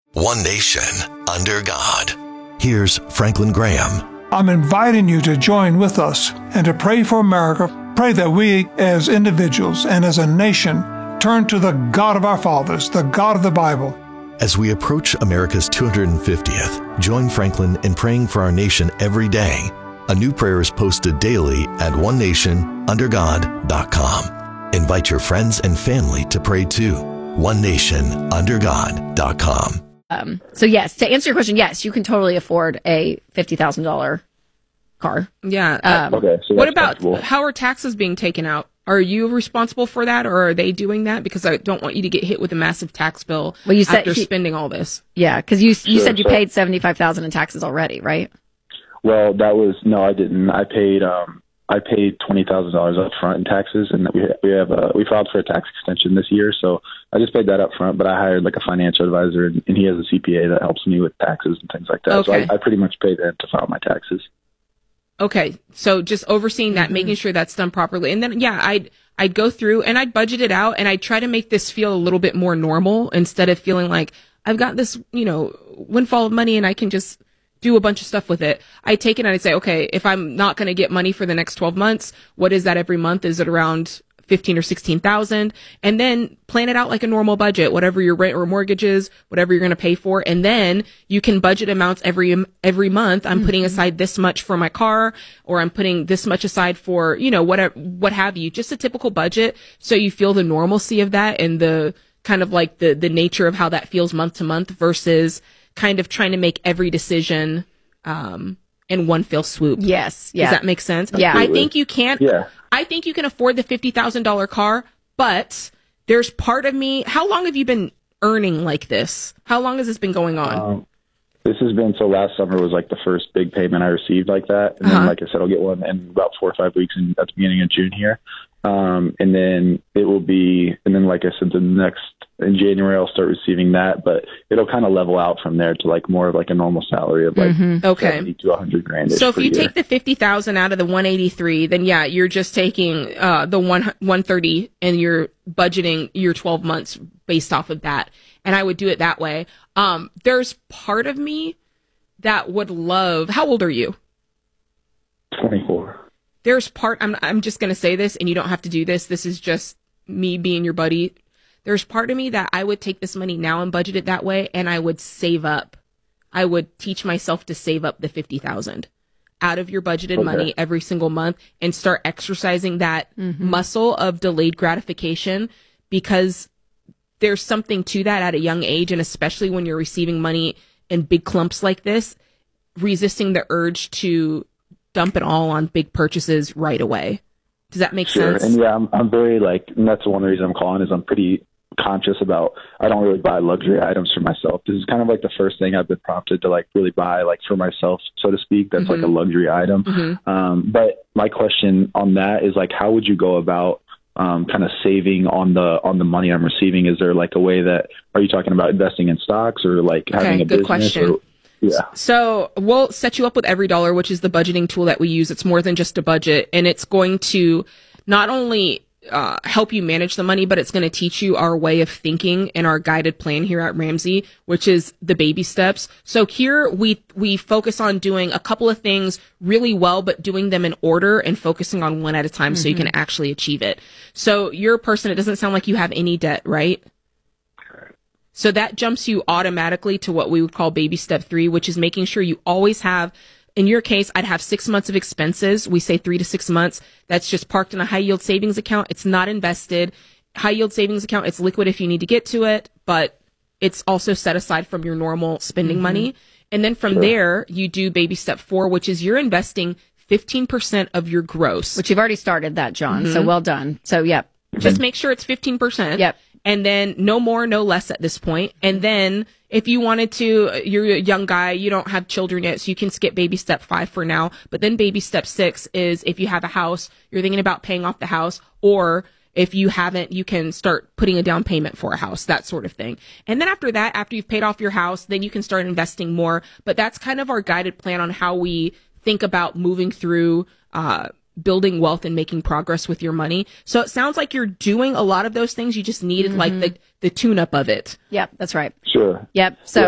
One nation under God. Here's Franklin Graham. I'm inviting you to join with us and to pray for America. Pray that we as individuals and as a nation turn to the God of our fathers, the God of the Bible. As we approach America's 250th, join Franklin in praying for our nation every day. A new prayer is posted daily at onenationundergod.com. Invite your friends and family to pray too. onenationundergod.com. So yes, to answer your question, yes, you can totally afford a $50,000 car. Yeah. Okay. So what about comfortable. how are taxes being taken out? Are you responsible for that, or are they doing that? Because I don't want you to get hit with a massive tax bill after spending all this. Yeah, because you said you so- paid $75,000 in taxes already, right? Well, no, I didn't. I paid $20,000 up front in taxes, and we filed for a tax extension this year, so I just paid that up front. But I hired like a financial advisor, and he has a CPA that helps me with taxes and things like that. Okay. So I pretty much paid them to file my taxes. Okay, so just overseeing that, making sure that's done properly, and then I'd go through and I'd budget it out, and I'd try to make this feel a little bit more normal instead of feeling like I've got this windfall of money and I can just do a bunch of stuff with it. I take it and I say, okay, if I'm not going to get money for the next 12 months, what is that every month? Is it around 15 or 16,000? And then plan it out like a normal budget, whatever your rent or mortgage is, whatever you're going to pay for. And then you can budget amounts every month. I'm putting aside this much for my car, or I'm putting this much aside for, whatever, what have you, just a typical budget. So you feel the normalcy of that and the kind of like the nature of how that feels month to month versus kind of trying to make every decision, in one fell swoop. Yes. Yeah. Does that make sense? Yeah. I think you can. Yeah. I think you can afford the $50,000 car, but there's part of me. How long have you been earning like this? How long has this been going on? This has been, so last summer was like the first big payment I received like that. And then, like I said, I'll get one in about 4 or 5 weeks at the beginning of June here. And then it will be, and then like I said, in January, I'll start receiving that, but it'll kind of level out from there to like more of like a normal salary of like 70 to 100 grand. So if you take the 50,000 out of the 183, then yeah, you're just taking, the 130 and you're budgeting your 12 months based off of that. And I would do it that way. There's part of me that would love, how old are you? 24. There's I'm just going to say this, and you don't have to do this. This is just me being your buddy. There's part of me that I would take this money now and budget it that way, and I would save up. I would teach myself to save up the 50,000 out of your budgeted money every single month and start exercising that muscle of delayed gratification, because there's something to that at a young age, and especially when you're receiving money in big clumps like this, resisting the urge to dump it all on big purchases right away. Does that make sense? And yeah, I'm very and that's one reason I'm calling, is I'm pretty conscious about, I don't really buy luxury items for myself. This is kind of like the first thing I've been prompted to like really buy like for myself, so to speak. That's like a luxury item. But my question on that is like, how would you go about kind of saving on the money I'm receiving? Is there like a way that, are you talking about investing in stocks or like having a good business? question. Yeah. So we'll set you up with EveryDollar, which is the budgeting tool that we use. It's more than just a budget, and it's going to not only help you manage the money, but it's going to teach you our way of thinking and our guided plan here at Ramsey, which is the baby steps. So here we focus on doing a couple of things really well, but doing them in order and focusing on one at a time so you can actually achieve it. So you're a person, it doesn't sound like you have any debt, right? So that jumps you automatically to what we would call baby step 3, which is making sure you always have, in your case, I'd have 6 months of expenses. We say 3 to 6 months. That's just parked in a high yield savings account. It's not invested. High yield savings account, it's liquid if you need to get to it, but it's also set aside from your normal spending money. And then from there, you do baby step 4, which is you're investing 15% of your gross. Which you've already started that, John. So well done. So, yep. Just make sure it's 15%. Yep. And then no more, no less at this point. And then if you wanted to, you're a young guy, you don't have children yet, so you can skip baby step 5 for now. But then baby step 6 is if you have a house, you're thinking about paying off the house, or if you haven't, you can start putting a down payment for a house, that sort of thing. And then after that, after you've paid off your house, then you can start investing more. But that's kind of our guided plan on how we think about moving through, building wealth and making progress with your money. So it sounds like you're doing a lot of those things. You just needed like the tune up of it. Yep, that's right. Sure. Yep. So